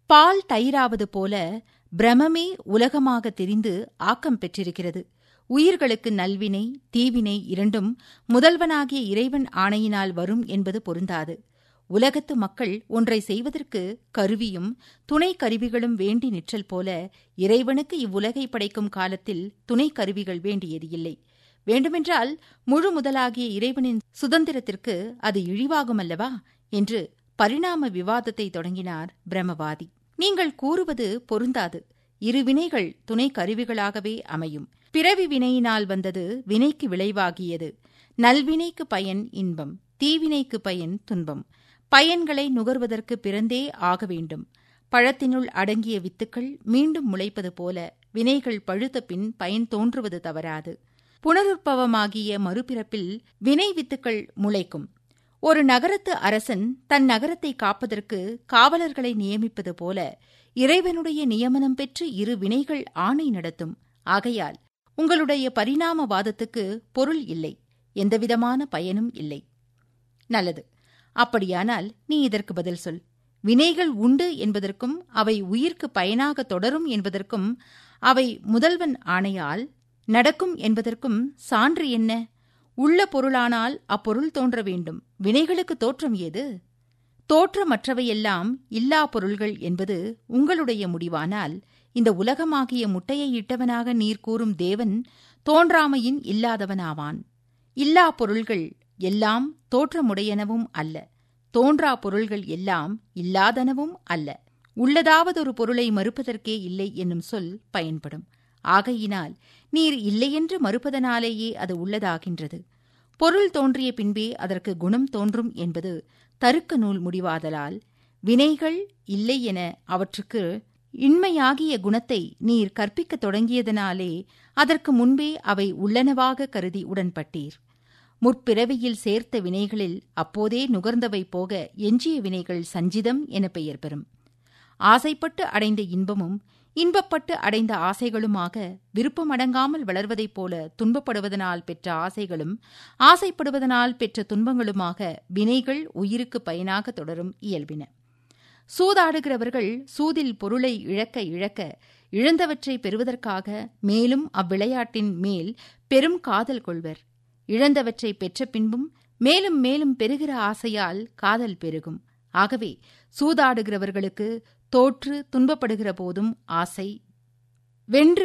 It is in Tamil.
பால் தயிராவது போல பிரமமே உலகமாக தெரிந்து ஆக்கம் பெற்றிருக்கிறது. உயிர்களுக்கு நல்வினை தீவினை இரண்டும் முதல்வனாகிய இறைவன் ஆணையினால் வரும் என்பது பொருந்தாது. உலகத்து மக்கள் ஒன்றை செய்வதற்கு கருவியும் துணை கருவிகளும் வேண்டி நிற்றல் போல இறைவனுக்கு இவ்வுலகை படைக்கும் காலத்தில் துணை கருவிகள் வேண்டியது இல்லை. வேண்டுமென்றால் முழு முதலாகிய இறைவனின் சுதந்திரத்திற்கு அது இழிவாகுமல்லவா என்று பரிணாம விவாதத்தை தொடங்கினார் பிரமவாதி. நீங்கள் கூறுவது பொருந்தாது. இரு வினைகள் துணை கருவிகளாகவே அமையும். பிறவி வினையினால் வந்தது வினைக்கு விளைவாகியது. நல்வினைக்கு பயன் இன்பம், தீவினைக்கு பயன் துன்பம். பயன்களை நுகர்வதற்கு பிறந்தே ஆக வேண்டும். பழத்தினுள் அடங்கிய வித்துக்கள் மீண்டும் முளைப்பது போல வினைகள் பழுத்த பின் பயன் தோன்றுவது தவறாது. புனருற்பவமாகிய மறுபிறப்பில் வினை வித்துக்கள் முளைக்கும். ஒரு நகரத்து அரசன் தன் நகரத்தை காப்பதற்கு காவலர்களை நியமிப்பது போல இறைவனுடைய நியமனம் பெற்று இரு வினைகள் ஆணை நடத்தும். ஆகையால் உங்களுடைய பரிணாமவாதத்துக்கு பொருள் இல்லை, எந்தவிதமான பயனும் இல்லை. நல்லது. அப்படியானால் நீ இதற்கு பதில் சொல். வினைகள் உண்டு என்பதற்கும் அவை உயிர்க்கு பயனாக தொடரும் என்பதற்கும் அவை முதல்வன் ஆணையால் நடக்கும் என்பதற்கும் சான்று என்ன? உள்ள பொருளானால் அப்பொருள் தோன்ற வேண்டும். வினைகளுக்கு தோற்றம் ஏது? தோற்றமற்றவையெல்லாம் இல்லா பொருள்கள் என்பது உங்களுடைய முடிவானால் இந்த உலகமாகிய முட்டையை இட்டவனாக நீர் கூறும் தேவன் தோன்றாமையின் இல்லாதவனாவான். இல்லா பொருள்கள் எல்லாம் தோற்றமுடையனவும் அல்ல, தோன்றா பொருள்கள் எல்லாம் இல்லாதனவும் அல்ல. உள்ளதாவதொரு பொருளை மறுப்பதற்கே இல்லை என்னும் சொல் பயன்படும். ஆகையினால் நீர் இல்லையென்று மறுப்பதனாலேயே அது உள்ளதாகின்றது. பொருள் தோன்றிய பின்பே அதற்கு குணம் தோன்றும் என்பது தருக்க நூல் முடிவாதலால் வினைகள் இல்லை என அவற்றுக்கு இன்மையாகிய குணத்தை நீர் கற்பிக்கத் தொடங்கியதனாலே அதற்கு முன்பே அவை உள்ளனவாக கருதி உடன்பட்டீர். முற்பிறவியில் சேர்த்த வினைகளில் அப்போதே நுகர்ந்தவை போக எஞ்சிய வினைகள் சஞ்சிதம் என பெயர் பெறும். ஆசைப்பட்டு அடைந்த இன்பமும் இன்பப்பட்டு அடைந்த ஆசைகளுமாக விருப்பமடங்காமல் வளர்வதைப் போல துன்பப்படுவதனால் பெற்ற ஆசைகளும் ஆசைப்படுவதனால் பெற்ற துன்பங்களுமாக வினைகள் உயிருக்கு பயனாக தொடரும் இயல்பின. சூதாடுகிறவர்கள் சூதில் பொருளை இழக்க இழக்க இழந்தவற்றை பெறுவதற்காக மேலும் அவ்விளையாட்டின் மேல் பெரும் காதல் கொள்வர். இழந்தவற்றை பெற்ற பின்பும் மேலும் மேலும் பெறுகிற ஆசையால் காதல் பெருகும். ஆகவே சூதாடுகிறவர்களுக்கு தோற்று துன்பப்படுகிற போதும் ஆசை, வென்று